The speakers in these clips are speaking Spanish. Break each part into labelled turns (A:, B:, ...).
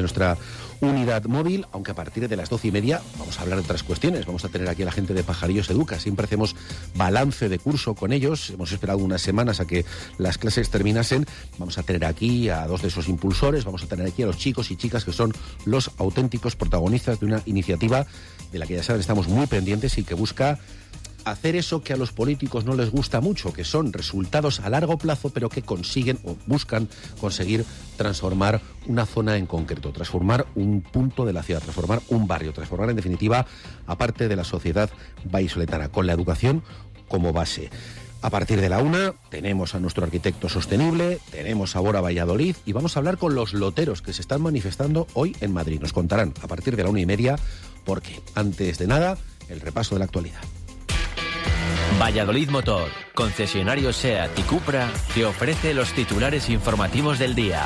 A: de nuestra unidad móvil, aunque a partir de las 12:30 vamos a hablar de otras cuestiones. Vamos a tener aquí a la gente de Pajarillos Educa. Siempre hacemos balance de curso con ellos. Hemos esperado unas semanas a que las clases terminasen. Vamos a tener aquí a dos de esos impulsores, vamos a tener aquí a los chicos y chicas que son los auténticos protagonistas de una iniciativa de la que ya saben estamos muy pendientes y que busca hacer eso que a los políticos no les gusta mucho, que son resultados a largo plazo, pero que consiguen o buscan conseguir transformar una zona en concreto, transformar un punto de la ciudad, transformar un barrio, transformar en definitiva a parte de la sociedad vallisoletana, con la educación como base. A partir de la 1 tenemos a nuestro arquitecto sostenible, tenemos a Bora Valladolid y vamos a hablar con los loteros que se están manifestando hoy en Madrid. Nos contarán a partir de la 1:30 porque, antes de nada, el repaso de la actualidad.
B: Valladolid Motor, concesionario SEAT y Cupra, te ofrece los titulares informativos del día.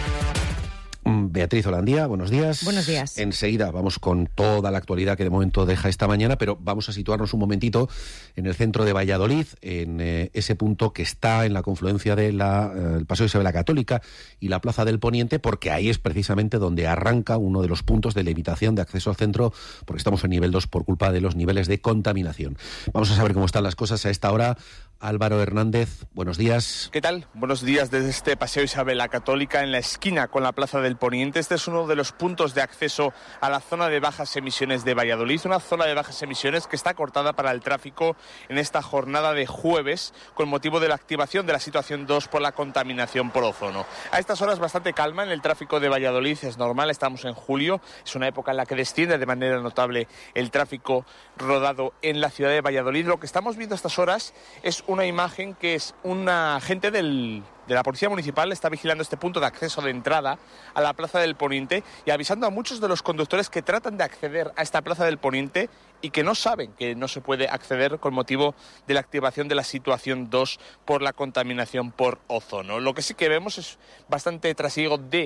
A: Beatriz Holandía, buenos días.
C: Buenos días.
A: Enseguida vamos con toda la actualidad que de momento deja esta mañana, pero vamos a situarnos un momentito en el centro de Valladolid, en ese punto que está en la confluencia del Paseo Isabel la Católica y la Plaza del Poniente, porque ahí es precisamente donde arranca uno de los puntos de limitación de acceso al centro, porque estamos en nivel 2 por culpa de los niveles de contaminación. Vamos a saber cómo están las cosas a esta hora. Álvaro Hernández, buenos días.
D: ¿Qué tal? Buenos días desde este Paseo Isabel la Católica en la esquina con la Plaza del Poniente. Este es uno de los puntos de acceso a la zona de bajas emisiones de Valladolid, una zona de bajas emisiones que está cortada para el tráfico en esta jornada de jueves con motivo de la activación de la situación 2 por la contaminación por ozono. A estas horas bastante calma en el tráfico de Valladolid, es normal, estamos en julio, es una época en la que desciende de manera notable el tráfico rodado en la ciudad de Valladolid. Lo que estamos viendo a estas horas es una imagen que es un agente de la Policía Municipal, está vigilando este punto de acceso de entrada a la Plaza del Poniente y avisando a muchos de los conductores que tratan de acceder a esta Plaza del Poniente y que no saben que no se puede acceder con motivo de la activación de la situación 2 por la contaminación por ozono. Lo que sí que vemos es bastante trasiego de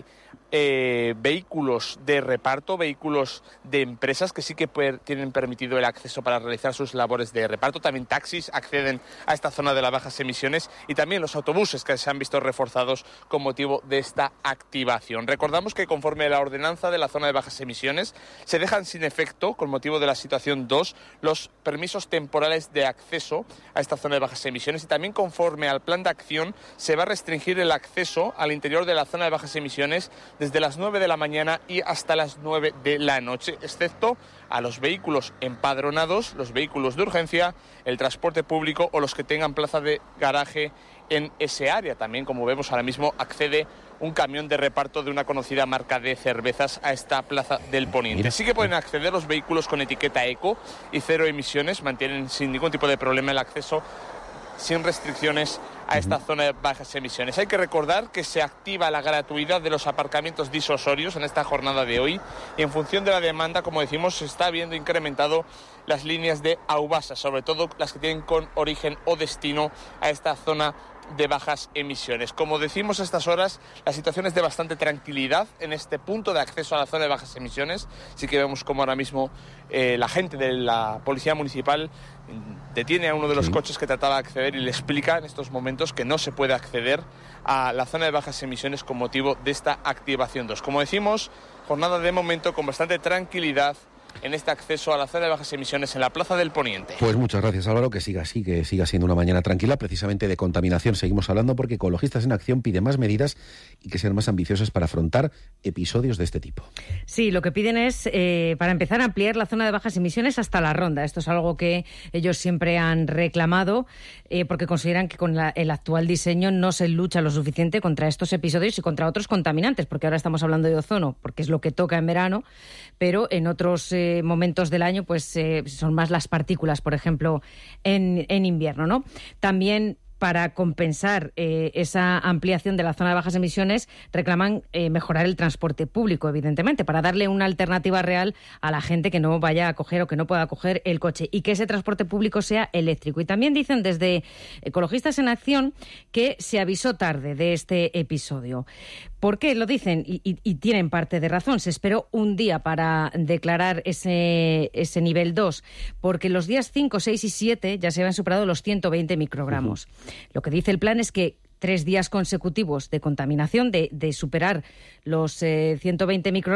D: vehículos de reparto, vehículos de empresas que sí que tienen permitido el acceso para realizar sus labores de reparto. También taxis acceden a esta zona de las bajas emisiones y también los autobuses que se han visto reforzados con motivo de esta activación. Recordamos que conforme a la ordenanza de la zona de bajas emisiones se dejan sin efecto con motivo de la situación 2 los permisos temporales de acceso a esta zona de bajas emisiones y también conforme al plan de acción se va a restringir el acceso al interior de la zona de bajas emisiones desde las 9 de la mañana y hasta las 9 de la noche, excepto a los vehículos empadronados, los vehículos de urgencia, el transporte público o los que tengan plaza de garaje en ese área. También, como vemos ahora mismo, accede un camión de reparto de una conocida marca de cervezas a esta Plaza del Poniente. Sí que pueden acceder los vehículos con etiqueta eco y cero emisiones, mantienen sin ningún tipo de problema el acceso sin restricciones a esta zona de bajas emisiones. Hay que recordar que se activa la gratuidad de los aparcamientos disuasorios en esta jornada de hoy y en función de la demanda, como decimos, se está viendo incrementado las líneas de Aubasa, sobre todo las que tienen con origen o destino a esta zona de bajas emisiones. Como decimos a estas horas, la situación es de bastante tranquilidad en este punto de acceso a la zona de bajas emisiones. Sí que vemos como ahora mismo la gente de la Policía Municipal detiene a uno de los coches que trataba de acceder y le explica en estos momentos que no se puede acceder a la zona de bajas emisiones con motivo de esta activación 2. Como decimos, jornada de momento con bastante tranquilidad en este acceso a la zona de bajas emisiones en la Plaza del Poniente.
A: Pues muchas gracias, Álvaro, que siga así, que siga siendo una mañana tranquila. Precisamente de contaminación seguimos hablando porque Ecologistas en Acción pide más medidas y que sean más ambiciosas para afrontar episodios de este tipo.
C: Sí, lo que piden es, para empezar, ampliar la zona de bajas emisiones hasta la Ronda. Esto es algo que ellos siempre han reclamado porque consideran que con el actual diseño no se lucha lo suficiente contra estos episodios y contra otros contaminantes, porque ahora estamos hablando de ozono, porque es lo que toca en verano, pero en otros momentos del año pues son más las partículas, por ejemplo, en invierno, ¿no? También para compensar esa ampliación de la zona de bajas emisiones, reclaman mejorar el transporte público, evidentemente, para darle una alternativa real a la gente que no vaya a coger o que no pueda coger el coche y que ese transporte público sea eléctrico. Y también dicen desde Ecologistas en Acción que se avisó tarde de este episodio. ¿Por qué lo dicen? Y tienen parte de razón. Se esperó un día para declarar ese nivel 2, porque los días 5, 6 y 7 ya se habían superado los 120 microgramos. Lo que dice el plan es que 3 días consecutivos de contaminación, de superar los 120 microgramos,